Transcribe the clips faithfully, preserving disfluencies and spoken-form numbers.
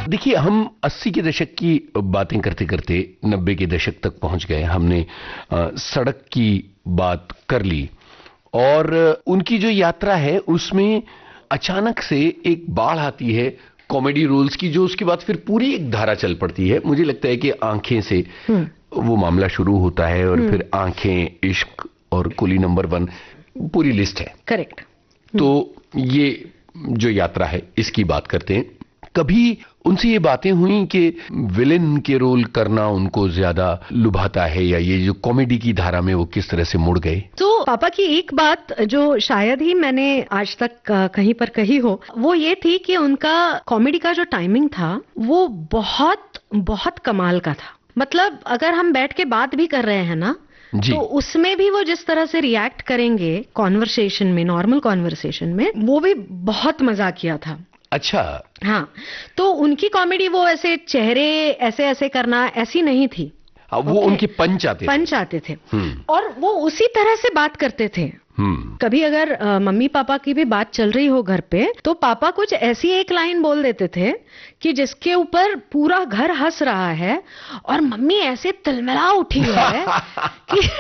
देखिए, हम अस्सी के दशक की बातें करते करते नब्बे के दशक तक पहुंच गए। हमने आ, सड़क की बात कर ली और उनकी जो यात्रा है उसमें अचानक से एक बाढ़ आती है कॉमेडी रोल्स की, जो उसके बाद फिर पूरी एक धारा चल पड़ती है। मुझे लगता है कि आंखें से वो मामला शुरू होता है और फिर आंखें, इश्क और कुली नंबर वन, पूरी लिस्ट है। करेक्ट। तो ये जो यात्रा है इसकी बात करते हैं। कभी उनसे ये बातें हुई कि विलेन के रोल करना उनको ज्यादा लुभाता है, या ये जो कॉमेडी की धारा में वो किस तरह से मुड़ गए? तो पापा की एक बात जो शायद ही मैंने आज तक कहीं पर कही हो, वो ये थी कि उनका कॉमेडी का जो टाइमिंग था वो बहुत बहुत कमाल का था। मतलब अगर हम बैठ के बात भी कर रहे हैं ना, तो उसमें भी वो जिस तरह से रिएक्ट करेंगे कॉन्वर्सेशन में, नॉर्मल कॉन्वर्सेशन में, वो भी बहुत मजा किया था। अच्छा। हाँ, तो उनकी कॉमेडी वो ऐसे चेहरे ऐसे ऐसे करना ऐसी नहीं थी। वो okay. उनके पंच आते पंच आते थे और वो उसी तरह से बात करते थे। कभी अगर आ, मम्मी पापा की भी बात चल रही हो घर पे, तो पापा कुछ ऐसी एक लाइन बोल देते थे कि जिसके ऊपर पूरा घर हंस रहा है और मम्मी ऐसे तिलमिला उठी है कि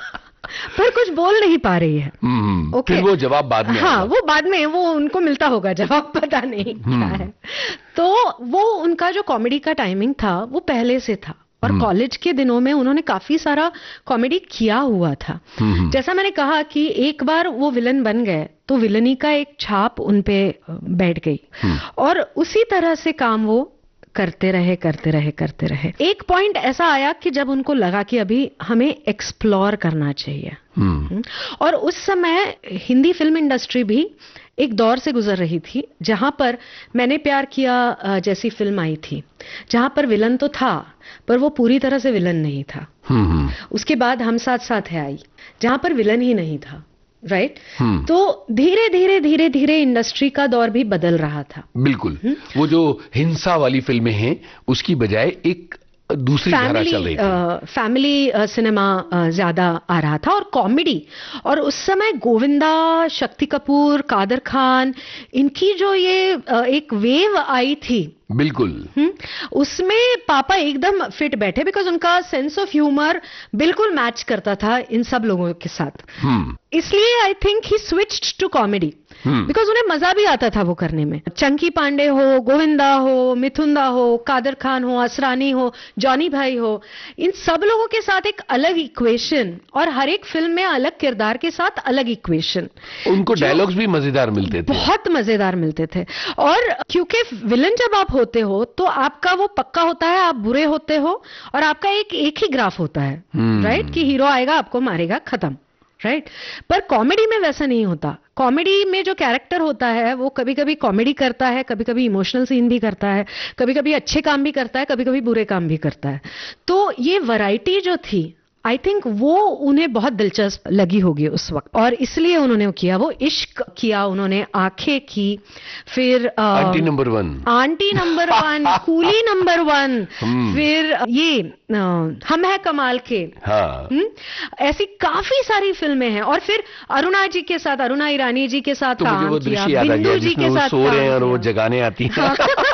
पर कुछ बोल नहीं पा रही है। okay. फिर वो जवाब बाद में, हाँ वो बाद में वो उनको मिलता होगा जवाब, पता नहीं क्या है। तो वो उनका जो कॉमेडी का टाइमिंग था वो पहले से था और कॉलेज के दिनों में उन्होंने काफी सारा कॉमेडी किया हुआ था। जैसा मैंने कहा कि एक बार वो विलन बन गए तो विलनी का एक छाप उन पे बैठ गई और उसी तरह से काम वो करते रहे करते रहे करते रहे। एक पॉइंट ऐसा आया कि जब उनको लगा कि अभी हमें एक्सप्लोर करना चाहिए। और उस समय हिंदी फिल्म इंडस्ट्री भी एक दौर से गुजर रही थी जहां पर मैंने प्यार किया जैसी फिल्म आई थी, जहां पर विलन तो था पर वो पूरी तरह से विलन नहीं था। उसके बाद हम साथ साथ है आई, जहां पर विलन ही नहीं था। Right right? तो धीरे धीरे धीरे धीरे इंडस्ट्री का दौर भी बदल रहा था। बिल्कुल। हुँ? वो जो हिंसा वाली फिल्में हैं उसकी बजाय एक दूसरी धारा चल रही थी। फैमिली सिनेमा ज्यादा आ रहा था और कॉमेडी। और उस समय गोविंदा, शक्ति कपूर, कादर खान, इनकी जो ये एक वेव आई थी, बिल्कुल हम्म उसमें पापा एकदम फिट बैठे बिकॉज उनका सेंस ऑफ ह्यूमर बिल्कुल मैच करता था इन सब लोगों के साथ। इसलिए I think he switched to comedy because उन्हें मजा भी आता था वो करने में। चंकी पांडे हो, गोविंदा हो, मिथुंदा हो, कादर खान हो, असरानी हो, जॉनी भाई हो, इन सब लोगों के साथ एक अलग इक्वेशन और हर एक फिल्म में अलग किरदार के साथ अलग इक्वेशन। उनको डायलॉग्स भी मजेदार मिलते थे, बहुत मजेदार मिलते थे। और क्योंकि विलन जब आप होते हो तो आपका वो पक्का होता है, आप बुरे होते हो और आपका एक एक ही ग्राफ होता है, राइट, कि हीरो आएगा आपको मारेगा, खत्म, राइट। पर कॉमेडी में वैसा नहीं होता। कॉमेडी में जो कैरेक्टर होता है वो कभी कभी कॉमेडी करता है, कभी कभी इमोशनल सीन भी करता है, कभी कभी अच्छे काम भी करता है, कभी कभी बुरे काम भी करता है। तो ये वैरायटी जो थी, आई थिंक वो उन्हें बहुत दिलचस्प लगी होगी उस वक्त और इसलिए उन्होंने किया। वो इश्क किया उन्होंने, आंखें की, फिर aunty number one, aunty number one, coolie number one, फिर ये आ, हम है कमाल के, हाँ। ऐसी काफी सारी फिल्में हैं। और फिर अरुणा जी के साथ, अरुणा ईरानी जी के साथ तो काम वो किया, बिंदु जी के साथ सो रहे हैं और वो जगाने आती है।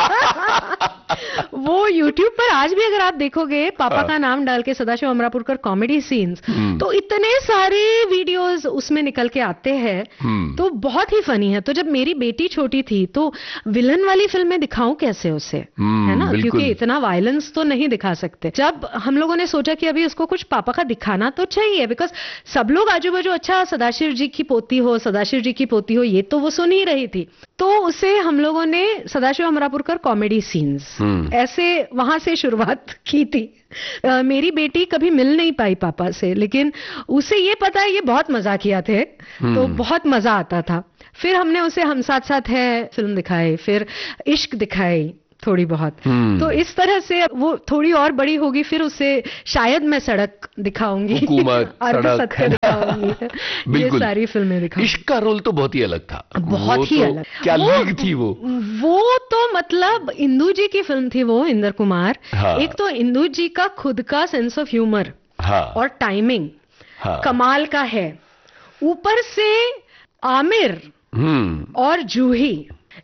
वो YouTube पर आज भी अगर आप देखोगे पापा का नाम डाल के सदाशिव अमरापुरकर कॉमेडी सीन्स, तो इतने सारे वीडियोस उसमें निकल के आते हैं, तो बहुत ही फनी है। तो जब मेरी बेटी छोटी थी तो विलन वाली फिल्में दिखाऊं कैसे उसे, है ना, क्योंकि इतना वायलेंस तो नहीं दिखा सकते। जब हम लोगों ने सोचा कि अभी उसको कुछ पापा का दिखाना तो चाहिए, बिकॉज सब लोग आजू बाजू अच्छा सदाशिव जी की पोती हो, सदाशिव जी की पोती हो, ये तो वो सुन ही रही थी। तो उसे हम लोगों ने सदाशिव अमरापुरकर कॉमेडी सीन्स ऐसे वहां से शुरुआत की थी। uh, मेरी बेटी कभी मिल नहीं पाई पापा से, लेकिन उसे ये पता है ये बहुत मजा किया थे, तो बहुत मजा आता था। फिर हमने उसे हम साथ साथ है फिल्म दिखाई, फिर इश्क दिखाई थोड़ी बहुत। तो इस तरह से वो थोड़ी और बड़ी होगी, फिर उसे शायद मैं सड़क दिखाऊंगी, हुकूमत, सड़क दिखाऊंगी, ये सारी फिल्में दिखाऊंगी। इश्क का रोल तो बहुत ही अलग था, बहुत ही तो अलग। क्या लीग थी वो वो तो मतलब इंदु जी की फिल्म थी वो, इंदर कुमार। हाँ। एक तो इंदु जी का खुद का सेंस ऑफ ह्यूमर, हाँ, और टाइमिंग, हाँ, कमाल का है। ऊपर से आमिर और जूही,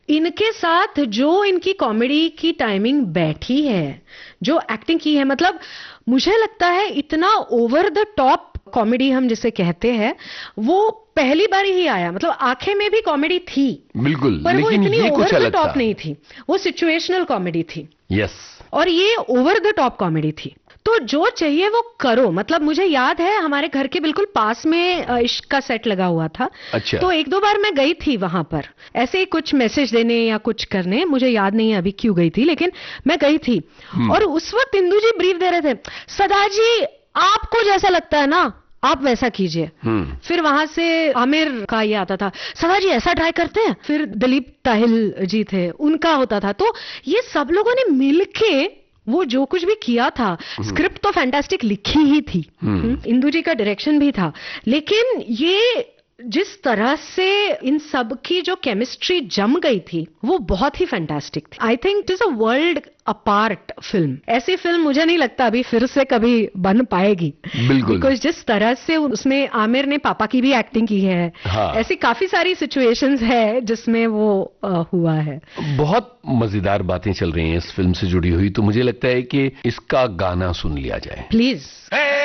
इनके साथ जो इनकी कॉमेडी की टाइमिंग बैठी है, जो एक्टिंग की है, मतलब मुझे लगता है इतना ओवर द टॉप कॉमेडी हम जिसे कहते हैं वो पहली बार ही आया। मतलब आंखें में भी कॉमेडी थी बिल्कुल, पर वो लेकिन इतनी ये कुछ ओवर द अलग टॉप था। नहीं थी, वो सिचुएशनल कॉमेडी थी। यस। और ये ओवर द टॉप कॉमेडी थी। तो जो चाहिए वो करो। मतलब मुझे याद है हमारे घर के बिल्कुल पास में अ, इश्क का सेट लगा हुआ था। अच्छा। तो एक दो बार मैं गई थी वहां पर ऐसे ही कुछ मैसेज देने या कुछ करने, मुझे याद नहीं है अभी क्यों गई थी, लेकिन मैं गई थी। और उस वक्त इंदु जी ब्रीफ दे रहे थे, सदा जी आपको जैसा लगता है ना आप वैसा कीजिए। फिर वहां से आमिर का ये आता था, सदा जी ऐसा ट्राई करते हैं। फिर दिलीप ताहिल जी थे, उनका होता था। तो ये सब लोगों ने मिलके वो जो कुछ भी किया था, स्क्रिप्ट तो फैंटास्टिक लिखी ही थी, इंदु जी का डायरेक्शन भी था, लेकिन ये जिस तरह से इन सब की जो केमिस्ट्री जम गई थी वो बहुत ही फैंटास्टिक थी। I think it is a world apart film. ऐसी फिल्म मुझे नहीं लगता अभी फिर से कभी बन पाएगी। बिल्कुल। बिकॉज जिस तरह से उसमें आमिर ने पापा की भी एक्टिंग की है, हाँ। ऐसी काफी सारी सिचुएशंस है जिसमें वो आ, हुआ है। बहुत मजेदार बातें चल रही हैं इस फिल्म से जुड़ी हुई, तो मुझे लगता है कि इसका गाना सुन लिया जाए प्लीज।